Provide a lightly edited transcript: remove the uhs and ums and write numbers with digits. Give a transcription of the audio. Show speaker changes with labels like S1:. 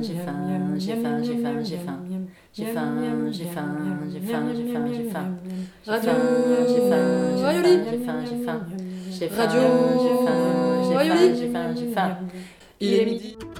S1: j'ai faim, j'ai faim, j'ai faim, j'ai faim. J'ai faim, j'ai faim, j'ai faim, j'ai faim, j'ai faim.
S2: Radio
S1: J'ai faim,
S2: Rayoli.
S1: j'ai faim, j'ai faim. J'ai faim,
S2: Radio
S1: j'ai faim, j'ai faim,
S2: Rayoli.
S1: j'ai faim, j'ai faim.
S2: Il est midi.